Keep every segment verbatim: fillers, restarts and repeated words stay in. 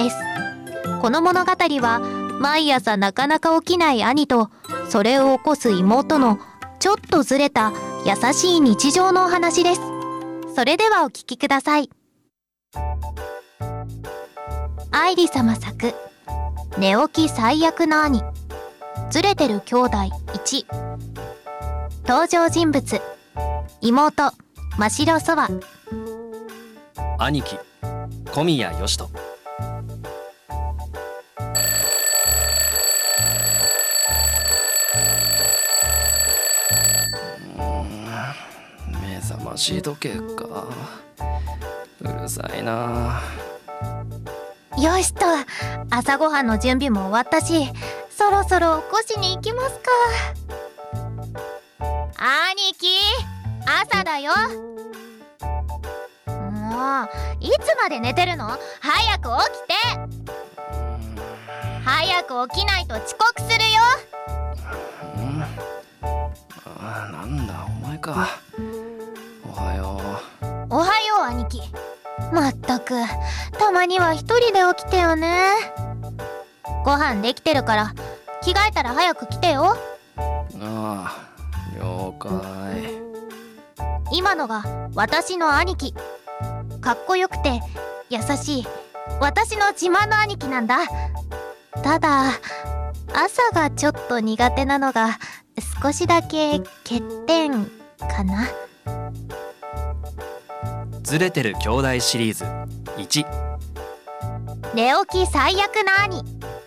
です。この物語は毎朝なかなか起きない兄とそれを起こす妹のちょっとずれた優しい日常のお話です。それではお聞きください。愛理様作寝起き最悪な兄、ずれてる兄弟いち。登場人物、妹真白そば、 兄貴小宮よしと。目覚まし時計か、うるさいな。 よしと、朝ごはんの準備も終わったし、そろそろ起こしに行きますか。兄貴、朝だよ。もういつまで寝てるの？早く起きて。早く起きないと遅刻するよ。 あ、なんだお前か。おはよう。おはよう兄貴。まったく、たまには一人で起きてよね。ご飯できてるから着替えたら早く来てよ。 ああ、了解。 今のが私の兄貴。かっこよくて優しい私の自慢の兄貴なんだ。ただ朝がちょっと苦手なのが少しだけ欠点かな。 ずれてる兄弟シリーズいち。 寝起き最悪な兄。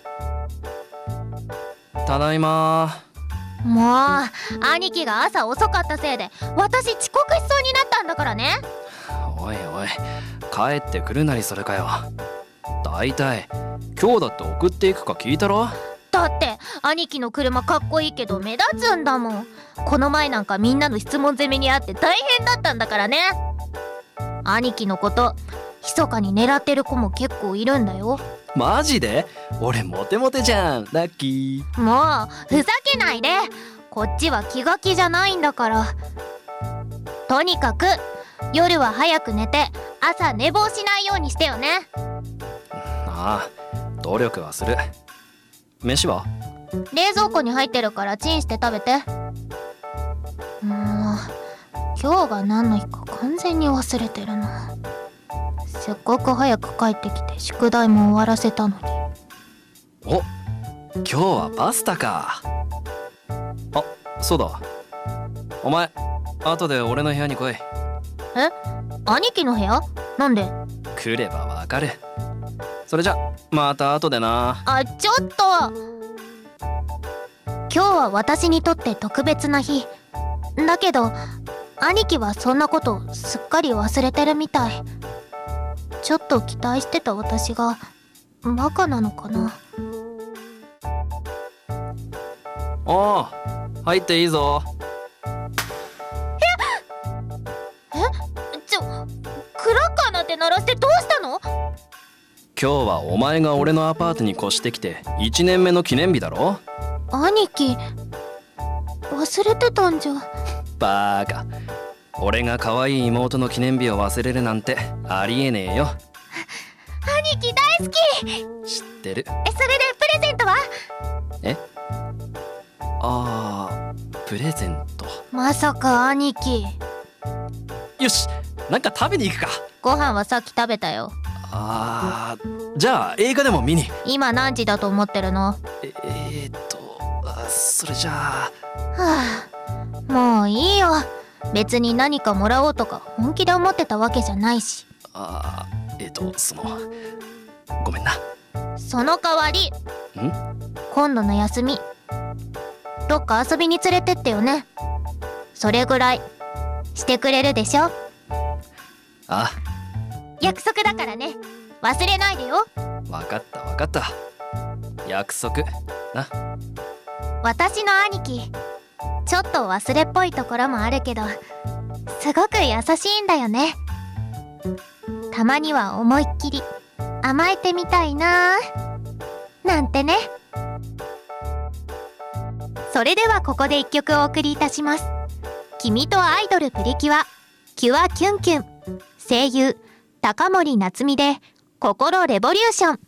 ただいま。 もう兄貴が朝遅かったせいで私遅刻しそうになったんだからね。 おいおい、帰ってくるなりそれかよ。だいたい今日だって送っていくか聞いたろ。 だって兄貴の車かっこいいけど目立つんだもん。この前なんかみんなの質問攻めにあって大変だったんだからね。兄貴のこと密かに狙ってる子も結構いるんだよ。 マジで？俺モテモテじゃん。ラッキー。 もうふざけないで。こっちは気が気じゃないんだから。とにかく夜は早く寝て朝寝坊しないようにしてよね。 ああ、努力はする。飯は？ 冷蔵庫に入ってるからチンして食べて。もう今日が何の日か完全に忘れてるな。せっかく早く帰ってきて宿題も終わらせたのに。 お、今日はパスタか。あ、そうだ。お前後で俺の部屋に来い。 え？兄貴の部屋？なんで？ 来ればわかる。それじゃまた後でな。 あ、ちょっと。今日は私にとって特別な日だけど、兄貴はそんなことすっかり忘れてるみたい。ちょっと期待してた私がバカなのかな。 おう、入っていいぞ。 え？え？ちょ、クラッカーなんて鳴らしてどうしたの？ 今日はお前が俺のアパートに越してきていちねんめの記念日だろ。 兄貴、忘れてたんじゃ。 バーカ、俺が可愛い妹の記念日を忘れるなんてありえねえよ。 兄貴大好き。 知ってる。 え、それでプレゼントは？ え？あー、プレゼント。 まさか兄貴。 よし、なんか食べに行くか。 ご飯はさっき食べたよ。 あー、じゃあ映画でも見に。 今何時だと思ってるの？ ええー、っとあ、それじゃあ。 はあ、もういいよ。別に何かもらおうとか本気で思ってたわけじゃないし。 あー、えー、っとそのごめんな。 その代わり、 ん？ 今度の休みどっか遊びに連れてってよね。それぐらいしてくれるでしょ？ あ、 約束だからね。忘れないでよ。 わかったわかった。約束な。 私の兄貴、ちょっと忘れっぽいところもあるけどすごく優しいんだよね。たまには思いっきり甘えてみたいななんてね。それではここで一曲お送りいたします。君とアイドルプリキュアキュアキュンキュン、声優高森夏実で心レボリューション。